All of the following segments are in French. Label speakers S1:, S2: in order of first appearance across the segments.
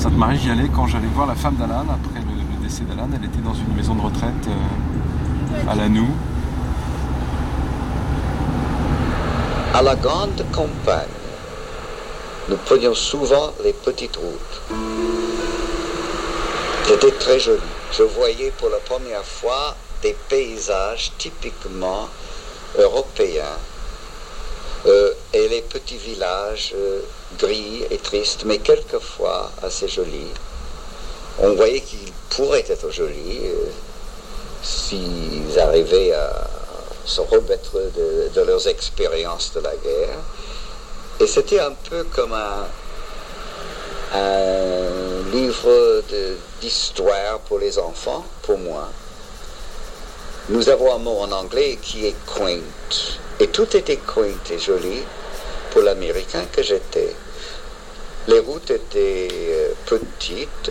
S1: Sainte-Marie, j'y allais quand j'allais voir la femme d'Alan. Après le décès d'Alan, elle était dans une maison de retraite à Lannou.
S2: À la grande campagne, nous prenions souvent les petites routes. C'était très joli. Je voyais pour la première fois des paysages typiquement européens et les petits villages gris et tristes, mais quelquefois assez jolis. On voyait qu'ils pourraient être jolis s'ils arrivaient à se remettre de leurs expériences de la guerre. Et c'était un peu comme un livre d'histoire pour les enfants, pour moi. Nous avons un mot en anglais qui est quaint. Et tout était quaint et joli pour l'Américain que j'étais. Les routes étaient petites.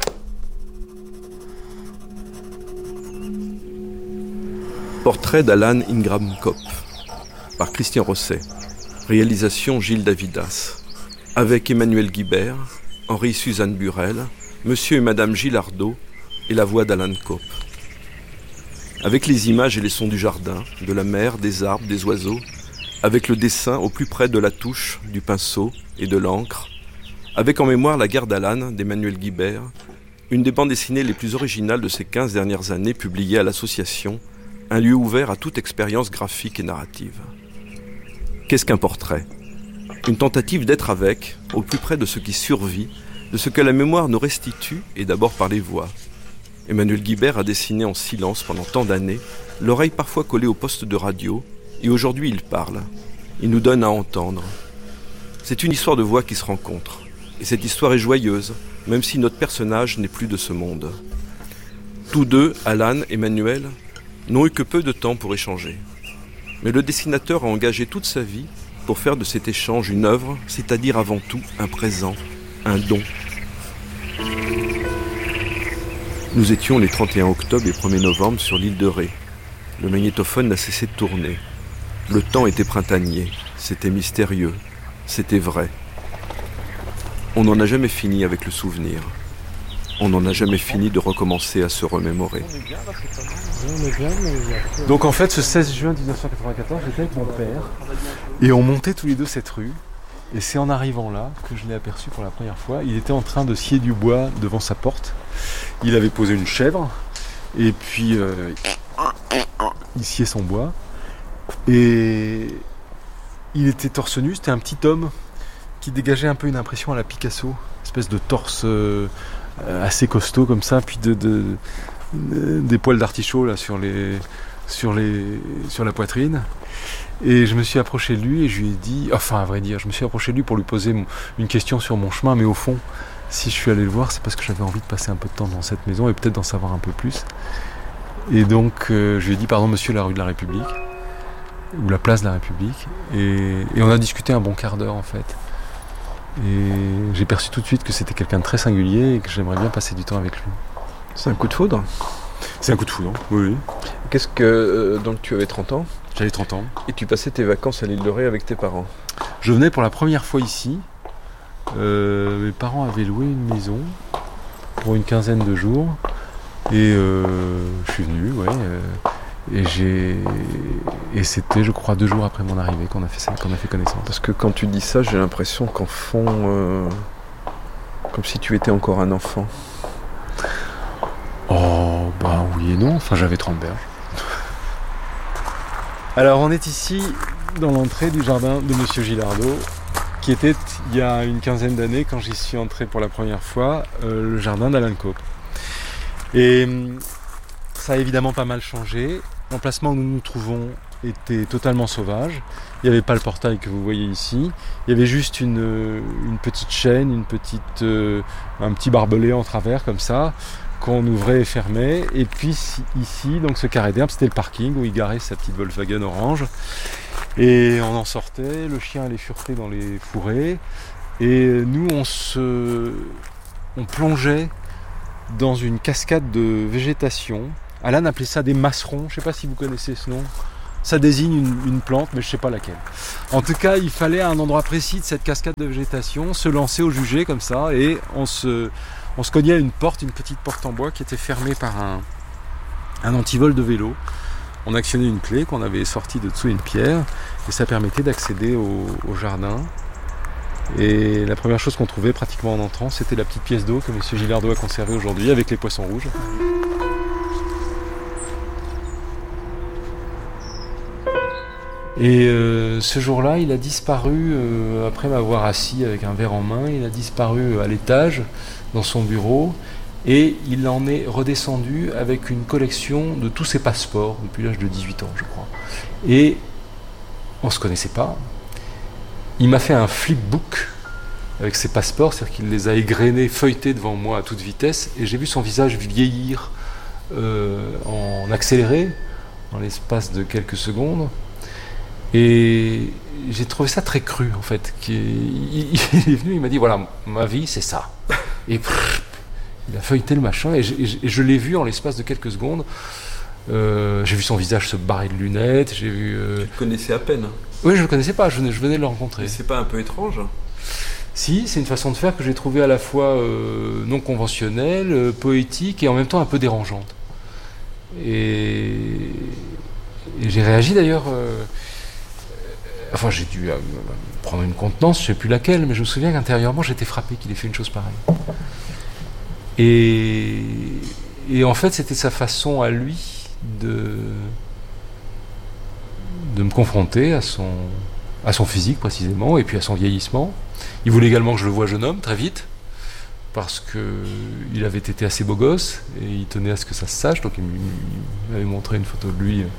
S3: Portrait d'Alan Ingram Cope par Christian Rosset. Réalisation Gilles Davidas. Avec Emmanuel Guibert, Henri-Suzanne Burel, Monsieur et Madame Gilardot et la voix d'Alan Cope. Avec les images et les sons du jardin, de la mer, des arbres, des oiseaux, avec le dessin au plus près de la touche, du pinceau et de l'encre, avec en mémoire la guerre d'Alan d'Emmanuel Guibert, une des bandes dessinées les plus originales de ces 15 dernières années publiées à l'association, un lieu ouvert à toute expérience graphique et narrative. Qu'est-ce qu'un portrait ? Une tentative d'être avec, au plus près de ce qui survit, de ce que la mémoire nous restitue, et d'abord par les voix. Emmanuel Guibert a dessiné en silence pendant tant d'années, l'oreille parfois collée au poste de radio, et aujourd'hui il parle. Il nous donne à entendre. C'est une histoire de voix qui se rencontrent. Et cette histoire est joyeuse, même si notre personnage n'est plus de ce monde. Tous deux, Alan et Emmanuel, n'ont eu que peu de temps pour échanger. Mais le dessinateur a engagé toute sa vie pour faire de cet échange une œuvre, c'est-à-dire avant tout un présent, un don. Nous étions les 31 octobre et 1er novembre sur l'île de Ré. Le magnétophone n'a cessé de tourner. Le temps était printanier, c'était mystérieux, c'était vrai. On n'en a jamais fini avec le souvenir. On n'en a jamais fini de recommencer à se remémorer.
S1: Donc en fait, ce 16 juin 1994, j'étais avec mon père et on montait tous les deux cette rue. Et c'est en arrivant là que je l'ai aperçu pour la première fois. Il était en train de scier du bois devant sa porte. Il avait posé une chèvre et puis il sciait son bois. Et il était torse nu, c'était un petit homme qui dégageait un peu une impression à la Picasso. Espèce de torse assez costaud comme ça, puis des poils d'artichaut là sur la poitrine. Et je me suis approché de lui et je lui ai dit, enfin à vrai dire, je me suis approché de lui pour lui poser une question sur mon chemin, mais au fond, si je suis allé le voir, c'est parce que j'avais envie de passer un peu de temps dans cette maison et peut-être d'en savoir un peu plus. Et donc je lui ai dit, pardon monsieur, la rue de la République, ou la place de la République, et on a discuté un bon quart d'heure en fait. Et j'ai perçu tout de suite que c'était quelqu'un de très singulier et que j'aimerais bien passer du temps avec lui.
S3: C'est un coup de foudre ?
S1: C'est un coup de foudre, oui.
S3: Qu'est-ce que... donc tu avais 30 ans ?
S1: J'avais 30 ans.
S3: Et tu passais tes vacances à l'île de Ré avec tes parents ?
S1: Je venais pour la première fois ici. Mes parents avaient loué une maison pour une quinzaine de jours. Et je suis venu, ouais. Et c'était, je crois, 2 jours après mon arrivée qu'on a fait connaissance.
S3: Parce que quand tu dis ça, j'ai l'impression qu'en fond, comme si tu étais encore un enfant.
S1: Oh, bah oui et non. Enfin, j'avais 30 berges. Alors, on est ici, dans l'entrée du jardin de Monsieur Gilardot, qui était, il y a une quinzaine d'années, quand j'y suis entré pour la première fois, le jardin d'Alan Cope. Et ça a évidemment pas mal changé. L'emplacement où nous nous trouvons était totalement sauvage. Il n'y avait pas le portail que vous voyez ici. Il y avait juste une petite chaîne, un petit barbelé en travers comme ça, qu'on ouvrait et fermait. Et puis ici, donc ce carré d'herbe, c'était le parking où il garait sa petite Volkswagen orange. Et on en sortait, le chien allait fureter dans les fourrés. Et nous, on plongeait dans une cascade de végétation. Alan appelait ça des masserons, je ne sais pas si vous connaissez ce nom. Ça désigne une plante, mais je ne sais pas laquelle. En tout cas, il fallait à un endroit précis de cette cascade de végétation se lancer au jugé comme ça, et on se cognait à une petite porte en bois qui était fermée par un antivol de vélo. On actionnait une clé qu'on avait sortie de dessous une pierre, et ça permettait d'accéder au jardin. Et la première chose qu'on trouvait pratiquement en entrant, c'était la petite pièce d'eau que M. Gilardeau a conservée aujourd'hui avec les poissons rouges. Et ce jour-là, il a disparu, après m'avoir assis avec un verre en main, il a disparu à l'étage, dans son bureau, et il en est redescendu avec une collection de tous ses passeports, depuis l'âge de 18 ans, je crois. Et on ne se connaissait pas. Il m'a fait un flipbook avec ses passeports, c'est-à-dire qu'il les a égrenés, feuilletés devant moi à toute vitesse, et j'ai vu son visage vieillir en accéléré, en l'espace de quelques secondes. Et j'ai trouvé ça très cru, en fait. Il est venu, il m'a dit, voilà, ma vie, c'est ça. Et il a feuilleté le machin, et je l'ai vu en l'espace de quelques secondes. J'ai vu son visage se barrer de lunettes, j'ai vu...
S3: Tu le connaissais à peine.
S1: Oui, je ne le connaissais pas, je venais de le rencontrer.
S3: Et c'est pas un peu étrange ?
S1: Si, c'est une façon de faire que j'ai trouvée à la fois non conventionnelle, poétique, et en même temps un peu dérangeante. Et j'ai réagi d'ailleurs... Enfin, j'ai dû prendre une contenance, je ne sais plus laquelle, mais je me souviens qu'intérieurement, j'étais frappé qu'il ait fait une chose pareille. Et en fait, c'était sa façon à lui de me confronter à son physique, précisément, et puis à son vieillissement. Il voulait également que je le voie jeune homme, très vite, parce qu'il avait été assez beau gosse, et il tenait à ce que ça se sache, donc il m'avait montré une photo de lui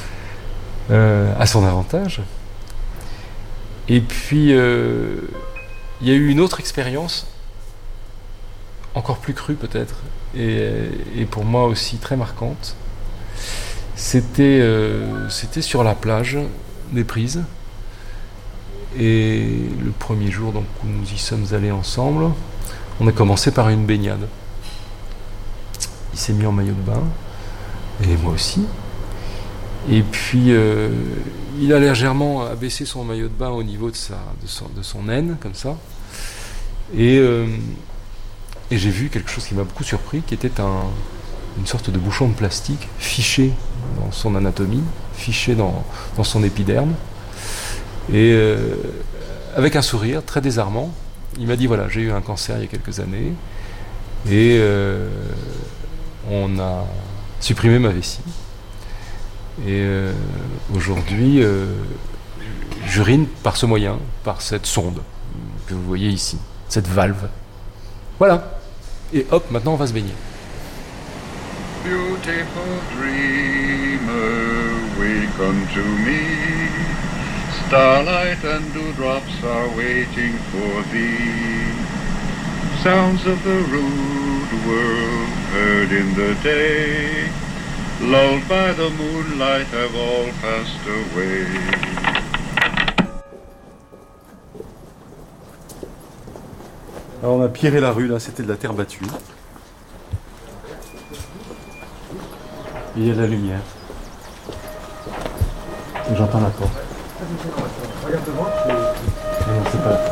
S1: à son avantage. Et puis, il y a eu une autre expérience, encore plus crue peut-être, et pour moi aussi très marquante. C'était sur la plage des Prises. Et le premier jour donc, où nous y sommes allés ensemble, on a commencé par une baignade. Il s'est mis en maillot de bain, et moi aussi. Et puis, il a légèrement abaissé son maillot de bain au niveau de son aine, comme ça. Et j'ai vu quelque chose qui m'a beaucoup surpris, qui était une sorte de bouchon de plastique fiché dans son anatomie, fiché dans son épiderme. Et avec un sourire très désarmant, il m'a dit, voilà, j'ai eu un cancer il y a quelques années, et on a supprimé ma vessie. Et aujourd'hui, j'urine par ce moyen, par cette sonde que vous voyez ici, cette valve. Voilà. Et hop, maintenant on va se baigner.
S4: Beautiful dreamer, waken to me. Starlight and dewdrops are waiting for thee. Sounds of the rude world heard in the day, lulled by the moonlight, have all passed away.
S1: Alors on a pierré la rue, là, c'était de la terre battue. Il y a de la lumière. Et j'entends la porte. Regarde devant. Non, c'est pas.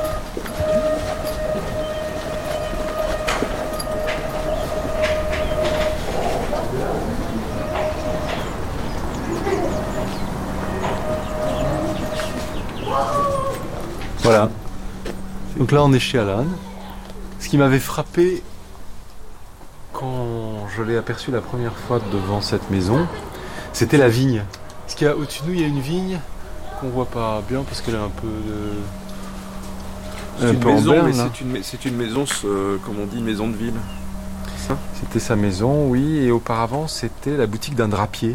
S1: Voilà. Donc là, on est chez Alan. Ce qui m'avait frappé quand je l'ai aperçu la première fois devant cette maison, c'était la vigne. Parce qu'il y a au-dessus de nous, il y a une vigne qu'on voit pas bien parce qu'elle est un peu
S3: C'est une maison,
S1: berne,
S3: mais c'est une maison, comme on dit, une maison de ville. C'est ça ?
S1: C'était sa maison, oui, et auparavant c'était la boutique d'un drapier.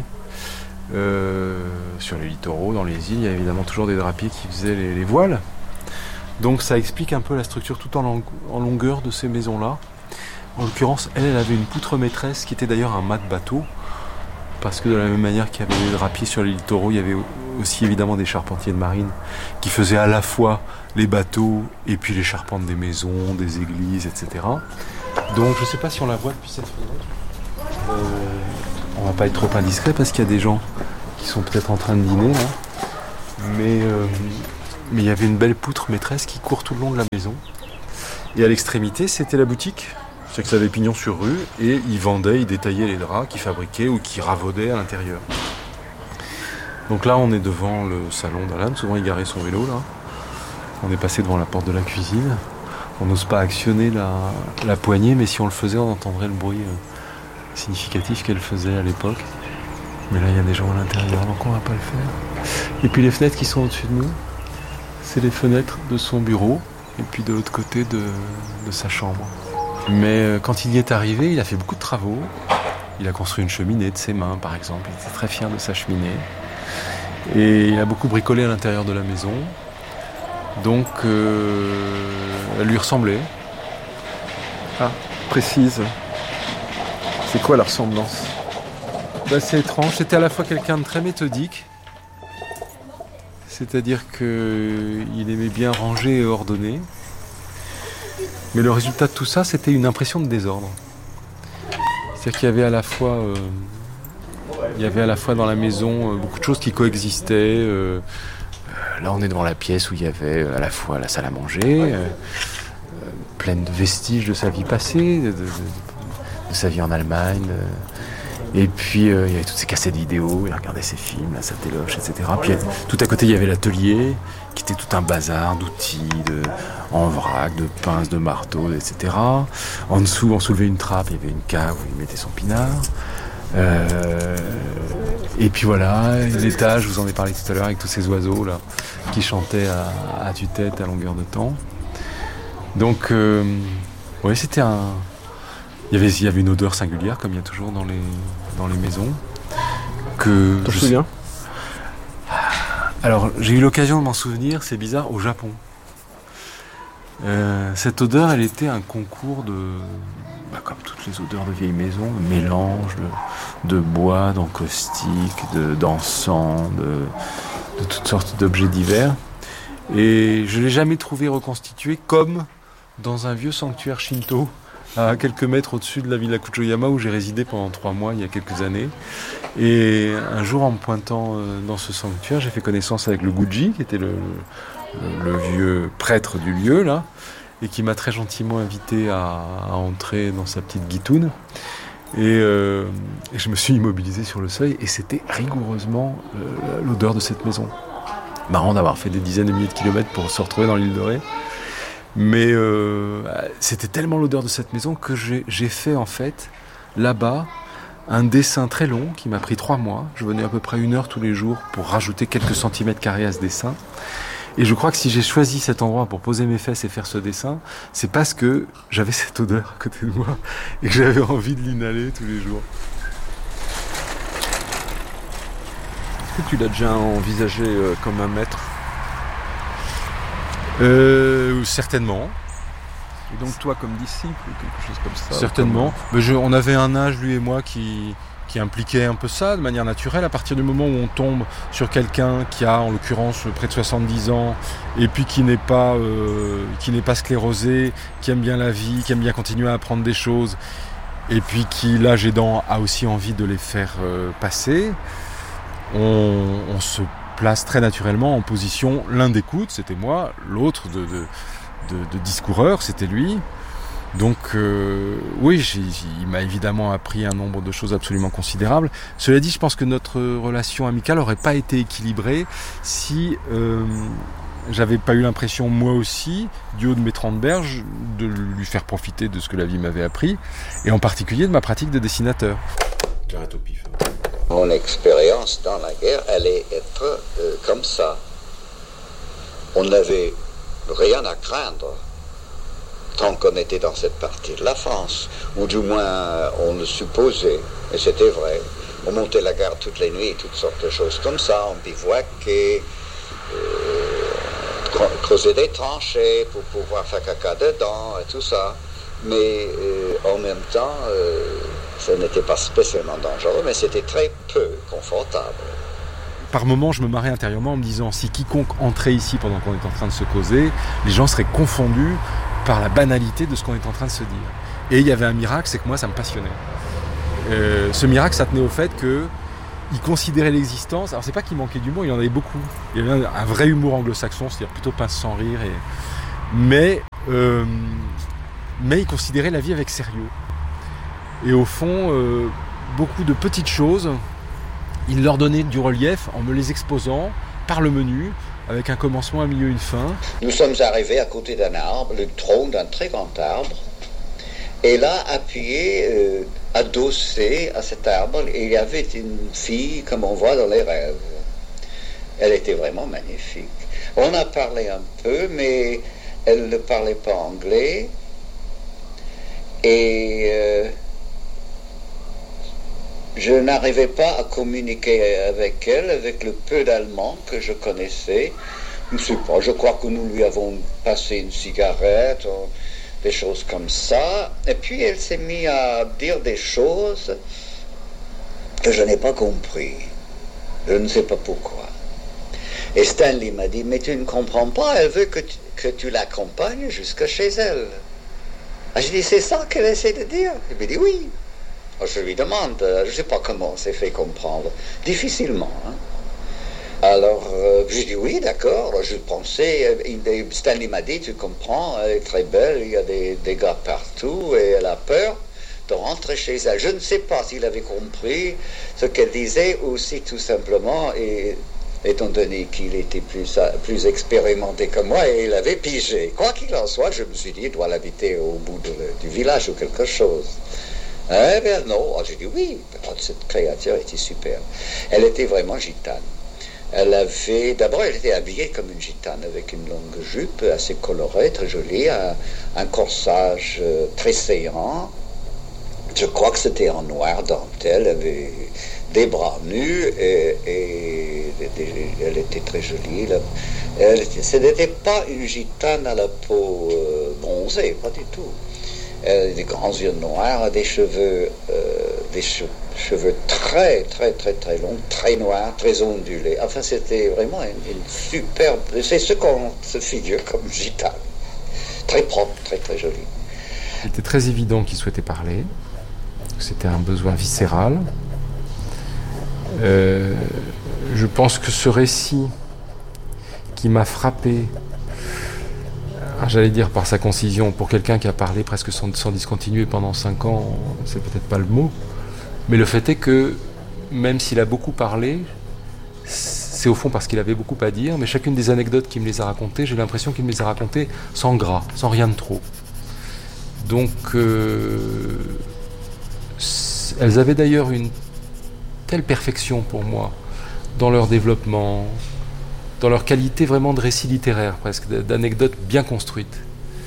S1: Sur les littoraux, dans les îles, il y a évidemment toujours des drapiers qui faisaient les voiles. Donc ça explique un peu la structure tout en longueur de ces maisons-là. En l'occurrence, elle avait une poutre maîtresse qui était d'ailleurs un mât de bateau, parce que de la même manière qu'il y avait des drapiers sur les littoraux, il y avait aussi évidemment des charpentiers de marine qui faisaient à la fois les bateaux et puis les charpentes des maisons, des églises, etc. Donc je ne sais pas si on la voit depuis cette fenêtre. On va pas être trop indiscret parce qu'il y a des gens qui sont peut-être en train de dîner là. Mais il y avait une belle poutre maîtresse qui court tout le long de la maison. Et à l'extrémité, c'était la boutique. C'est que ça avait pignon sur rue et ils détaillaient les draps qu'ils fabriquaient ou qu'ils ravaudaient à l'intérieur. Donc là, on est devant le salon d'Alan. Souvent, il garait son vélo là. On est passé devant la porte de la cuisine. On n'ose pas actionner la poignée, mais si on le faisait, on entendrait le bruit significatif qu'elle faisait à l'époque. Mais là, il y a des gens à l'intérieur, donc on va pas le faire. Et puis les fenêtres qui sont au-dessus de nous, c'est les fenêtres de son bureau, et puis de l'autre côté de sa chambre. Mais quand il y est arrivé, il a fait beaucoup de travaux. Il a construit une cheminée de ses mains, par exemple. Il était très fier de sa cheminée. Et il a beaucoup bricolé à l'intérieur de la maison. Donc, elle lui ressemblait.
S3: Ah, précise. C'est quoi la ressemblance ?
S1: C'est étrange. C'était à la fois quelqu'un de très méthodique. C'est-à-dire qu'il aimait bien ranger et ordonner. Mais le résultat de tout ça, c'était une impression de désordre. C'est-à-dire qu'il y avait à la fois dans la maison beaucoup de choses qui coexistaient. Là, on est devant la pièce où il y avait à la fois la salle à manger, pleine de vestiges de sa vie passée, de sa vie en Allemagne. Et puis, il y avait toutes ces cassettes vidéo, il regardait ses films, sa téloche, etc. Puis, tout à côté, il y avait l'atelier, qui était tout un bazar d'outils, en vrac, de pinces, de marteaux, etc. En dessous, on soulevait une trappe, il y avait une cave où il mettait son pinard. Et puis voilà, l'étage, je vous en ai parlé tout à l'heure, avec tous ces oiseaux là, qui chantaient à tue-tête à longueur de temps. Donc, ouais, c'était il y avait une odeur singulière, comme il y a toujours dans les maisons.
S3: Tu te souviens ?
S1: Alors, j'ai eu l'occasion de m'en souvenir, c'est bizarre, au Japon. Cette odeur, elle était un concours comme toutes les odeurs de vieilles maisons, de mélange de bois, d'encaustique, d'encens, de toutes sortes d'objets divers. Et je ne l'ai jamais trouvé reconstitué comme dans un vieux sanctuaire shinto, à quelques mètres au-dessus de la villa Kuchoyama, où j'ai résidé pendant 3 mois, il y a quelques années. Et un jour, en me pointant dans ce sanctuaire, j'ai fait connaissance avec le Guji, qui était le vieux prêtre du lieu, là, et qui m'a très gentiment invité à entrer dans sa petite guitoune. Et je me suis immobilisé sur le seuil, et c'était rigoureusement l'odeur de cette maison. Marrant d'avoir fait des dizaines de milliers de kilomètres pour se retrouver dans l'île de Ré. Mais c'était tellement l'odeur de cette maison que j'ai fait, en fait, là-bas, un dessin très long qui m'a pris 3 mois. Je venais à peu près 1 heure tous les jours pour rajouter quelques centimètres carrés à ce dessin. Et je crois que si j'ai choisi cet endroit pour poser mes fesses et faire ce dessin, c'est parce que j'avais cette odeur à côté de moi et que j'avais envie de l'inhaler tous les jours.
S3: Est-ce que tu l'as déjà envisagé comme un maître ?
S1: Certainement.
S3: Et donc toi comme disciple ou quelque chose comme ça ?
S1: Certainement. On avait un âge, lui et moi, qui impliquait un peu ça de manière naturelle. À partir du moment où on tombe sur quelqu'un qui a en l'occurrence près de 70 ans et puis qui n'est pas sclérosé, qui aime bien la vie, qui aime bien continuer à apprendre des choses et puis qui, l'âge aidant, a aussi envie de les faire passer, on se place très naturellement en position l'un d'écoute, c'était moi, l'autre de discoureur, c'était lui. Donc oui, il m'a évidemment appris un nombre de choses absolument considérables. Cela dit, je pense que notre relation amicale n'aurait pas été équilibrée si j'avais pas eu l'impression, moi aussi, du haut de mes 30 berges, de lui faire profiter de ce que la vie m'avait appris, et en particulier de ma pratique de dessinateur. J'arrête au pif.
S2: Mon expérience dans la guerre allait être comme ça. On n'avait rien à craindre tant qu'on était dans cette partie de la France, ou du moins on le supposait, et c'était vrai. On montait la garde toutes les nuits, toutes sortes de choses comme ça, on bivouaquait, creusait des tranchées pour pouvoir faire caca dedans et tout ça. Mais en même temps, ce n'était pas spécialement dangereux, mais c'était très peu confortable.
S1: Par moments, je me marrais intérieurement en me disant, si quiconque entrait ici pendant qu'on est en train de se causer, les gens seraient confondus par la banalité de ce qu'on est en train de se dire. Et il y avait un miracle, c'est que moi, ça me passionnait. Ce miracle, ça tenait au fait que il considérait l'existence. Alors c'est pas qu'il manquait d'humour, il y en avait beaucoup. Il y avait un vrai humour anglo-saxon, c'est-à-dire plutôt pince sans rire. Mais il considérait la vie avec sérieux. Et au fond, beaucoup de petites choses, il leur donnait du relief en me les exposant par le menu, avec un commencement, un milieu, une fin.
S2: Nous sommes arrivés à côté d'un arbre, le tronc d'un très grand arbre. Et là, appuyé, adossé à cet arbre, il y avait une fille comme on voit dans les rêves. Elle était vraiment magnifique. On a parlé un peu, mais elle ne parlait pas anglais. Et je n'arrivais pas à communiquer avec elle, avec le peu d'allemand que je connaissais. Je ne sais pas, je crois que nous lui avons passé une cigarette, des choses comme ça. Et puis elle s'est mise à dire des choses que je n'ai pas compris. Je ne sais pas pourquoi. Et Stanley m'a dit, mais tu ne comprends pas, elle veut que tu l'accompagnes jusque chez elle. J'ai dit, c'est ça qu'elle essaie de dire? Il m'a dit, oui. Je lui demande, je ne sais pas comment on s'est fait comprendre, difficilement. Hein. Alors, j'ai dit oui, d'accord, je pensais, Stanley m'a dit, tu comprends, elle est très belle, il y a des gars partout, et elle a peur de rentrer chez elle. Je ne sais pas s'il avait compris ce qu'elle disait, ou si tout simplement, et, étant donné qu'il était plus expérimenté que moi, et il avait pigé. Quoi qu'il en soit, je me suis dit, il doit l'habiter au bout du village ou quelque chose. Eh bien non, j'ai dit oui, cette créature était superbe. Elle était vraiment gitane. D'abord elle était habillée comme une gitane, avec une longue jupe assez colorée, très jolie, un corsage très saillant. Je crois que c'était en noir dentelle, elle avait des bras nus et elle était très jolie. Ce n'était pas une gitane à la peau bronzée, pas du tout. Des grands yeux noirs, des cheveux très, très, très, très longs, très noirs, très ondulés. Enfin, c'était vraiment une superbe... C'est ce qu'on se figure comme gitane. Très propre, très, très jolie.
S1: C'était très évident qu'il souhaitait parler. C'était un besoin viscéral. Je pense que ce récit qui m'a frappé, j'allais dire par sa concision, pour quelqu'un qui a parlé presque sans discontinuer pendant 5 ans, c'est peut-être pas le mot, mais le fait est que même s'il a beaucoup parlé, c'est au fond parce qu'il avait beaucoup à dire, mais chacune des anecdotes qu'il me les a racontées, j'ai l'impression qu'il me les a racontées sans gras, sans rien de trop. Donc elles avaient d'ailleurs une telle perfection pour moi dans leur développement, dans leur qualité vraiment de récit littéraire, presque, d'anecdotes bien construites,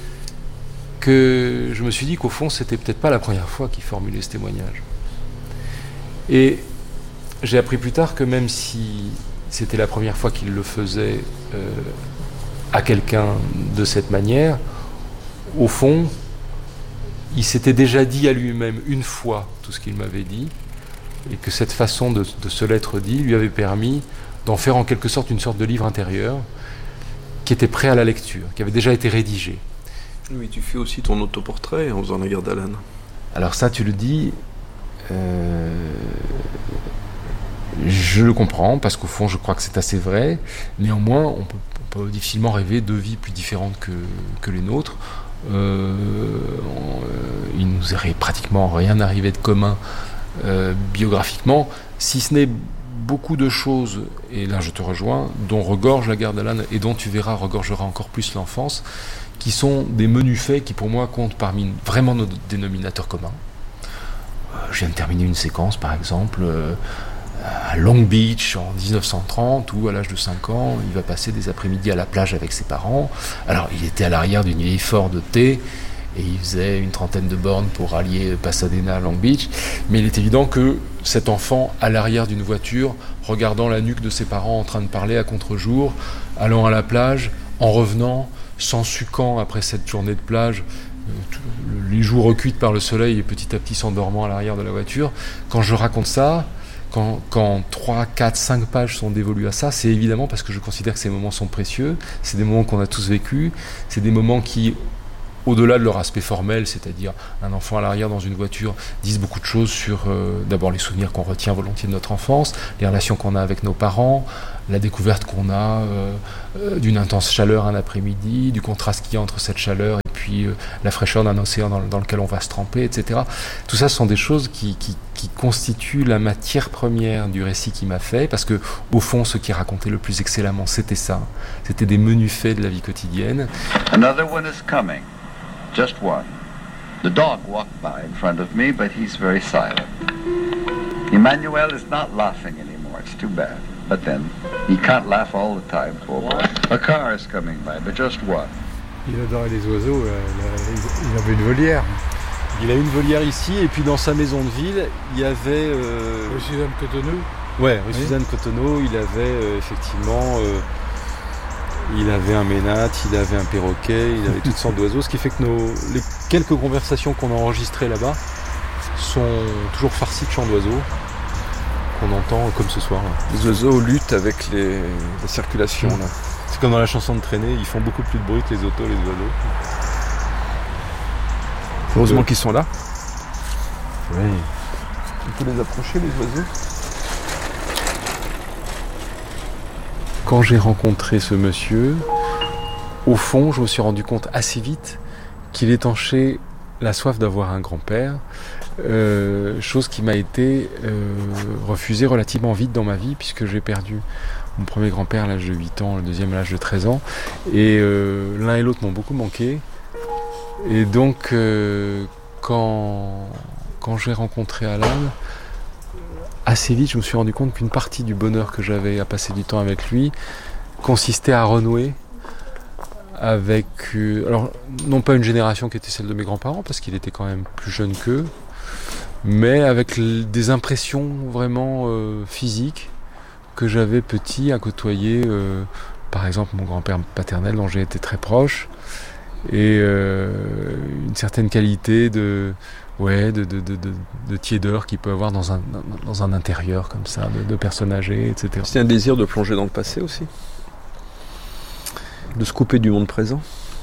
S1: que je me suis dit qu'au fond, c'était peut-être pas la première fois qu'il formulait ce témoignage. Et j'ai appris plus tard que même si c'était la première fois qu'il le faisait à quelqu'un de cette manière, au fond, il s'était déjà dit à lui-même une fois tout ce qu'il m'avait dit, et que cette façon de se l'être dit lui avait permis d'en faire en quelque sorte une sorte de livre intérieur qui était prêt à la lecture, qui avait déjà été rédigé.
S3: Oui, tu fais aussi ton autoportrait en faisant La guerre d'Alan.
S1: Alors ça, tu le dis, je le comprends, parce qu'au fond, je crois que c'est assez vrai. Néanmoins, on peut difficilement rêver 2 vies plus différentes que les nôtres. Il nous aurait pratiquement rien arrivé de commun biographiquement, si ce n'est beaucoup de choses, et là je te rejoins, dont regorge La guerre d'Alan et dont tu verras regorgera encore plus l'enfance, qui sont des menus faits qui pour moi comptent parmi vraiment nos dénominateurs communs. Je viens de terminer une séquence par exemple à Long Beach en 1930 où à l'âge de 5 ans il va passer des après-midi à la plage avec ses parents. Alors il était à l'arrière d'une vieille Ford T et il faisait une 30aine de bornes pour rallier Pasadena à Long Beach, mais il est évident que cet enfant à l'arrière d'une voiture, regardant la nuque de ses parents en train de parler à contre-jour, allant à la plage, en revenant, s'en sucant après cette journée de plage, les joues recuites par le soleil et petit à petit s'endormant à l'arrière de la voiture, quand je raconte ça, quand 3, 4, 5 pages sont dévolues à ça, c'est évidemment parce que je considère que ces moments sont précieux, c'est des moments qu'on a tous vécus, c'est des moments qui au-delà de leur aspect formel, c'est-à-dire un enfant à l'arrière dans une voiture, disent beaucoup de choses sur d'abord les souvenirs qu'on retient volontiers de notre enfance, les relations qu'on a avec nos parents, la découverte qu'on a d'une intense chaleur un après-midi, du contraste qu'il y a entre cette chaleur et puis la fraîcheur d'un océan dans lequel on va se tremper, etc. Tout ça, ce sont des choses qui constituent la matière première du récit qui m'a fait, parce que au fond, ce qui racontait le plus excellemment, c'était ça. C'était des menus faits de la vie quotidienne.
S4: Another one is coming. Just one. The dog walked by in front of me, but he's very silent. Emmanuel is not laughing anymore. It's too bad. But then, he can't laugh all the time, poor boy. A car is coming by, but just one.
S5: Il adorait les oiseaux, il avait une volière.
S1: Il a une volière ici, et puis dans sa maison de ville, il y avait...
S5: Rue Suzanne Cotonneau.
S1: Ouais, rue Suzanne Cotonneau, il avait effectivement... il avait un ménate, il avait un perroquet, il avait toutes sortes d'oiseaux, ce qui fait que les quelques conversations qu'on a enregistrées là-bas sont toujours farcies de chants d'oiseaux qu'on entend comme ce soir. Là.
S3: Les oiseaux luttent avec les circulations là.
S1: C'est comme dans la chanson de Traînée, ils font beaucoup plus de bruit que les autos, les oiseaux.
S3: Heureusement qu'ils sont là.
S1: Oui.
S3: On peut les approcher, les oiseaux.
S1: Quand j'ai rencontré ce monsieur, au fond, je me suis rendu compte assez vite qu'il étanchait la soif d'avoir un grand-père, chose qui m'a été refusée relativement vite dans ma vie, puisque j'ai perdu mon premier grand-père à l'âge de 8 ans, le deuxième à l'âge de 13 ans, et l'un et l'autre m'ont beaucoup manqué. Et donc, quand j'ai rencontré Alan, assez vite, je me suis rendu compte qu'une partie du bonheur que j'avais à passer du temps avec lui consistait à renouer avec, alors non pas une génération qui était celle de mes grands-parents, parce qu'il était quand même plus jeune qu'eux, mais avec des impressions vraiment physiques que j'avais petit à côtoyer, par exemple mon grand-père paternel dont j'ai été très proche, et une certaine qualité de tiédeur qu'il peut avoir dans un intérieur comme ça, de personnes âgées, etc.
S3: C'est un désir de plonger dans le passé aussi, de se couper du monde présent.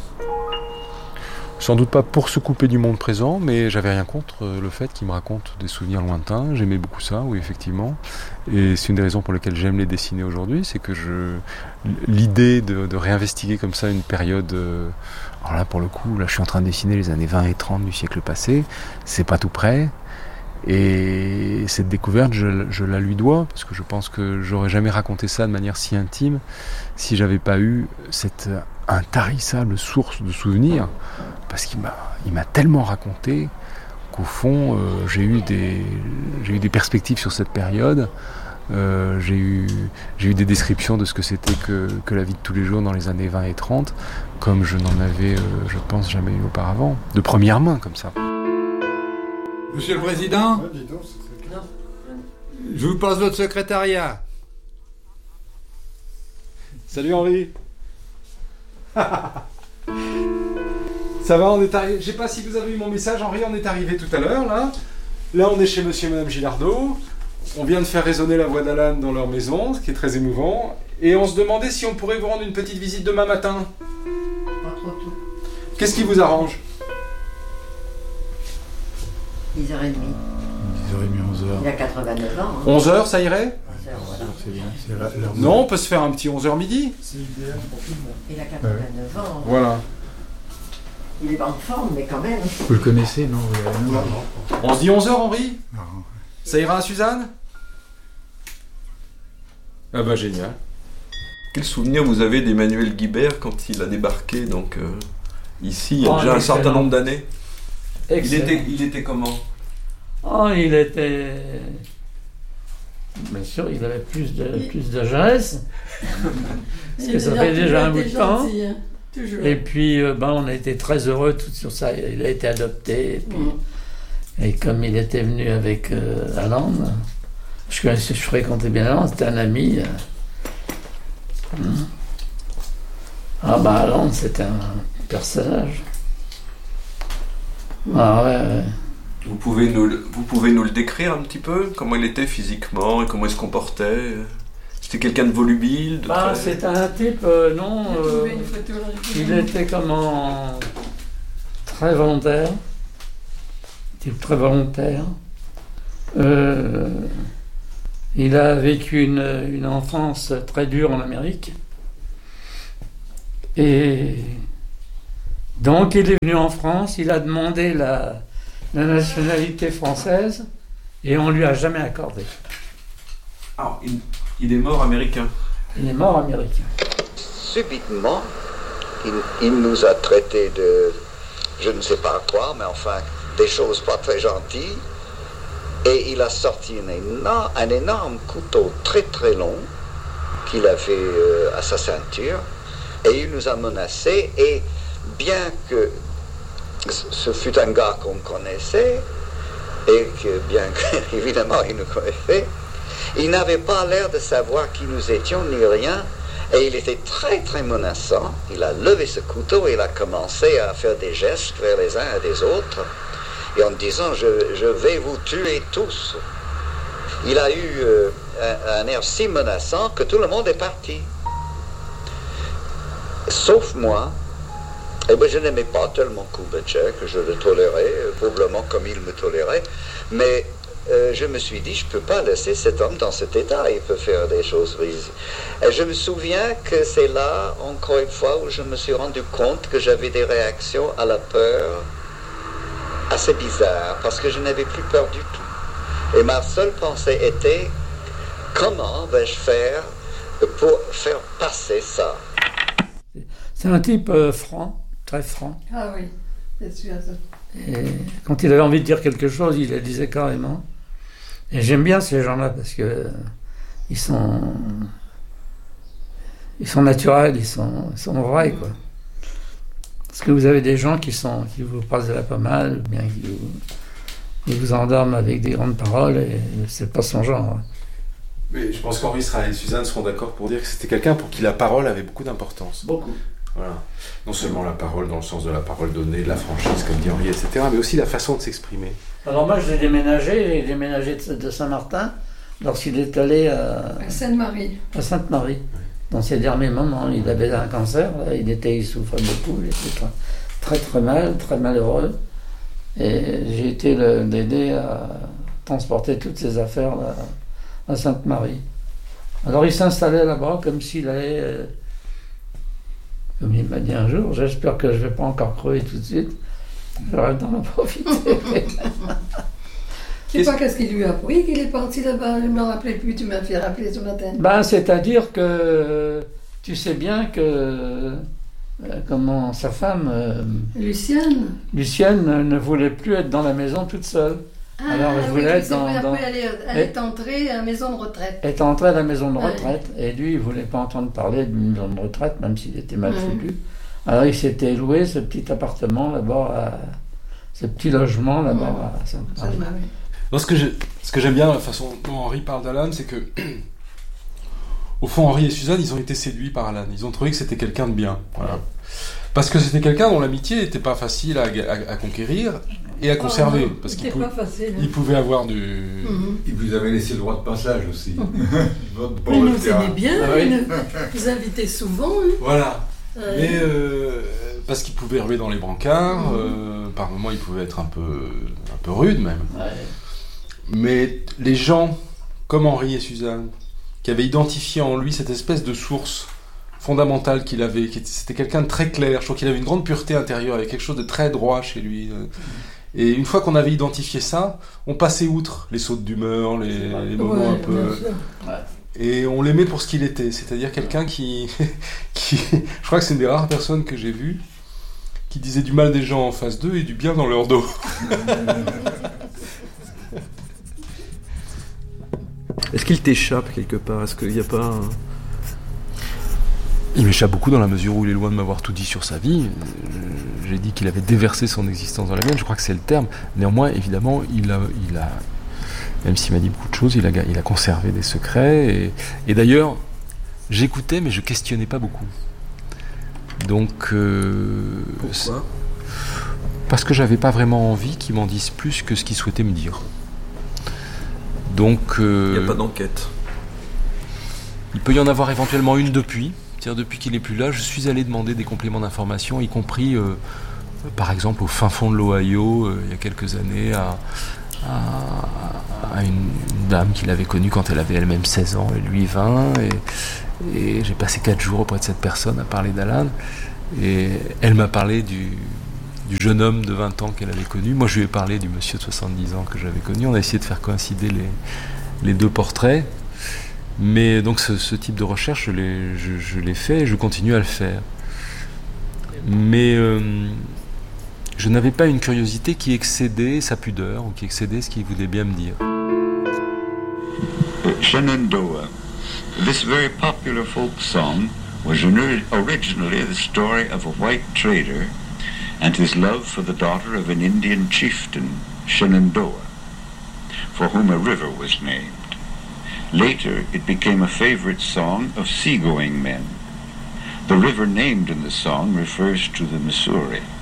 S1: Sans doute pas pour se couper du monde présent, mais j'avais rien contre le fait qu'il me raconte des souvenirs lointains. J'aimais beaucoup ça, oui, effectivement. Et c'est une des raisons pour lesquelles j'aime les dessiner aujourd'hui, c'est que l'idée de réinvestiguer comme ça une période... alors là, pour le coup, là, je suis en train de dessiner les années 20 et 30 du siècle passé. C'est pas tout près. Et cette découverte, je la lui dois, parce que je pense que j'aurais jamais raconté ça de manière si intime si j'avais pas eu cette intarissable source de souvenirs, parce qu'il m'a tellement raconté qu'au fond, j'ai eu des perspectives sur cette période. J'ai eu des descriptions de ce que c'était que la vie de tous les jours dans les années 20 et 30, comme je n'en avais, je pense, jamais eu auparavant, de première main, comme ça.
S5: Monsieur le Président, je vous passe votre secrétariat.
S1: Salut Henri. Ça va, on est arrivé. Je sais pas si vous avez eu mon message, Henri, on est arrivé tout à l'heure, là. Là, on est chez monsieur et madame Gilardot. On vient de faire résonner la voix d'Alan dans leur maison, ce qui est très émouvant. Et on se demandait si on pourrait vous rendre une petite visite demain matin.
S6: Pas trop tôt.
S1: Qu'est-ce qui vous arrange ?
S6: 10h30.
S5: 10h30, 11h.
S6: Il a 89 ans. Hein.
S1: 11h, ça irait ?
S6: 11h, voilà.
S5: C'est bien, c'est l'heure.
S1: Non, on peut se faire un petit 11h midi.
S6: Il a 89 ans.
S1: Voilà.
S6: Il est pas en forme, mais quand même.
S5: Vous le connaissez, non?
S1: On se dit 11h, Henri ?
S5: Non.
S1: Ça ira à Suzanne ? Ah bah génial.
S3: Quel souvenir vous avez d'Emmanuel Guibert quand il a débarqué donc ici il y a déjà un certain nombre d'années? Il était comment?
S7: Oh, il était... Bien sûr, il avait plus de jeunesse. Parce que ça fait déjà un bout de temps.
S8: Hein. Toujours.
S7: Et puis, on a été très heureux tout sur ça. Il a été adopté. Et, puis, et comme il était venu avec Alan, je fréquentais bien Alan, c'était un ami. Alan, c'était un personnage. Ah ouais.
S3: Vous pouvez nous le décrire un petit peu? Comment il était physiquement et comment il se comportait? C'était quelqu'un de volubile?
S7: C'était un type, non. Il était comment... très volontaire. Type très volontaire. Il a vécu une enfance très dure en Amérique. Et donc il est venu en France, il a demandé la nationalité française et on ne lui a jamais accordé.
S3: Ah, il est mort américain.
S7: Il est mort américain.
S2: Subitement, il nous a traités de, je ne sais pas quoi, mais enfin, des choses pas très gentilles. Et il a sorti un énorme couteau très très long qu'il avait à sa ceinture. Et il nous a menacés. Et bien que ce fut un gars qu'on connaissait, et que bien qu'évidemment il nous connaissait, il n'avait pas l'air de savoir qui nous étions ni rien. Et il était très très menaçant. Il a levé ce couteau et il a commencé à faire des gestes vers les uns et les autres. Et en disant je vais vous tuer tous. Il a eu un air si menaçant que tout le monde est parti. Sauf moi. Et ben, je n'aimais pas tellement Kubitschek, je le tolérais, probablement comme il me tolérait. Mais je me suis dit, je ne peux pas laisser cet homme dans cet état, il peut faire des choses risibles. Et je me souviens que c'est là, encore une fois, où je me suis rendu compte que j'avais des réactions à la peur assez bizarres, parce que je n'avais plus peur du tout. Et ma seule pensée était, comment vais-je faire pour faire passer ça?
S7: C'est un type franc, très franc.
S8: Ah oui, c'est sûr.
S7: Et quand il avait envie de dire quelque chose, il le disait carrément. Et j'aime bien ces gens-là parce que ils sont naturels, ils sont vrais, quoi. Parce que vous avez des gens qui vous passent de la pommade, ou bien qui vous endorment avec des grandes paroles, et c'est pas son genre.
S1: Mais je pense qu'Henri et Suzanne seront d'accord pour dire que c'était quelqu'un pour qui la parole avait beaucoup d'importance.
S7: Beaucoup.
S1: Voilà. Non seulement la parole dans le sens de la parole donnée, de la franchise, comme dit Henri, etc., mais aussi la façon de s'exprimer.
S7: Alors moi, j'ai déménagé de Saint-Martin lorsqu'il est allé à
S8: Sainte-Marie.
S7: À Sainte-Marie. Dans ses derniers moments, il avait un cancer, il souffrait beaucoup, il était très très mal, très malheureux. Et j'ai été l'aider à transporter toutes ses affaires à Sainte-Marie. Alors il s'installait là-bas comme s'il allait... Comme il m'a dit un jour, j'espère que je ne vais pas encore crever tout de suite. J'aurais d'en profiter.
S8: Je ne sais pas qu'est-ce qu'il lui a pris, qu'il est parti là-bas. Je ne me rappelais plus, tu m'as fait rappeler ce matin.
S7: C'est-à-dire que tu sais bien que comment sa femme... Lucienne ne voulait plus être dans la maison toute seule. Alors elle voulait être
S8: elle est entrée à la maison de retraite.
S7: Elle est entrée à la maison de retraite, et lui, il ne voulait pas entendre parler d'une maison de retraite, même s'il était mal foutu. Alors il s'était loué ce petit appartement là-bas, ce petit logement là-bas à Sainte-Marie.
S1: Non, ce que j'aime bien, la façon dont Henri parle d'Alan, c'est que, au fond, Henri et Suzanne, ils ont été séduits par Alan. Ils ont trouvé que c'était quelqu'un de bien. Voilà. Parce que c'était quelqu'un dont l'amitié n'était pas facile à conquérir et à conserver. Parce qu'il pouvait avoir du...
S9: Il vous avait laissé le droit de passage aussi.
S8: Mais nous aimait bien, vous invitez souvent.
S1: Voilà. Mais parce qu'il pouvait relever dans les brancards, par moments il pouvait être un peu rude même. Ouais. Mais les gens, comme Henri et Suzanne, qui avaient identifié en lui cette espèce de source fondamentale qu'il avait, c'était quelqu'un de très clair, je trouve qu'il avait une grande pureté intérieure, il y avait quelque chose de très droit chez lui. Et une fois qu'on avait identifié ça, on passait outre les sautes d'humeur, les moments un peu... Et on l'aimait pour ce qu'il était, c'est-à-dire quelqu'un qui je crois que c'est une des rares personnes que j'ai vues qui disait du mal des gens en face d'eux et du bien dans leur dos.
S3: Est-ce qu'il t'échappe quelque part? Est-ce qu'il n'y a pas...
S1: Il m'échappe beaucoup dans la mesure où il est loin de m'avoir tout dit sur sa vie. J'ai dit qu'il avait déversé son existence dans la mienne, je crois que c'est le terme. Néanmoins, évidemment, il a même s'il m'a dit beaucoup de choses, il a conservé des secrets. Et d'ailleurs, j'écoutais, mais je questionnais pas beaucoup. Donc...
S3: Pourquoi ?
S1: Parce que j'avais pas vraiment envie qu'il m'en dise plus que ce qu'il souhaitait me dire. Donc...
S3: Il n'y a pas d'enquête.
S1: Il peut y en avoir éventuellement une depuis. C'est-à-dire depuis qu'il n'est plus là, je suis allé demander des compléments d'information, y compris par exemple au fin fond de l'Ohio, il y a quelques années, à une dame qu'il avait connue quand elle avait elle-même 16 ans et lui 20, et j'ai passé 4 jours auprès de cette personne à parler d'Alan, et elle m'a parlé du jeune homme de 20 ans qu'elle avait connu. Moi je lui ai parlé du monsieur de 70 ans que j'avais connu. On a essayé de faire coïncider les deux portraits, mais donc ce type de recherche je l'ai fait et je continue à le faire, mais je n'avais pas une curiosité qui excédait sa pudeur ou qui excédait ce qu'il voulait bien me dire.
S4: Shenandoah. This very popular folk song was originally the story of a white trader and his love for the daughter of an Indian chieftain, Shenandoah, for whom a river was named. Later, it became a favorite song of seagoing men. The river named in the song refers to the Missouri.